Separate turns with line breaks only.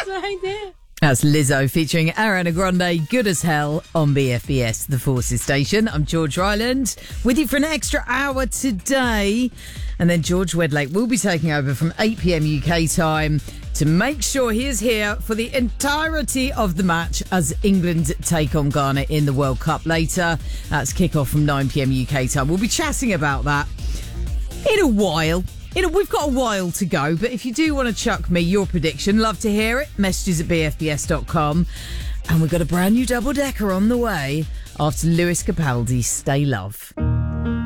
That's Lizzo featuring Ariana Grande, Good as Hell on BFBS, the Forces Station. I'm George Ryland with you for an extra hour today. And then George Wedlake will be taking over from 8 p.m. UK time to make sure he is here for the entirety of the match as England take on Ghana in the World Cup later. That's kick-off from 9 p.m. UK time. We'll be chatting about that in a while. We've got a while to go, but if you do want to chuck me your prediction, love to hear it. Messages at bfbs.com. And we've got a brand new double-decker on the way after Lewis Capaldi's Stay Love.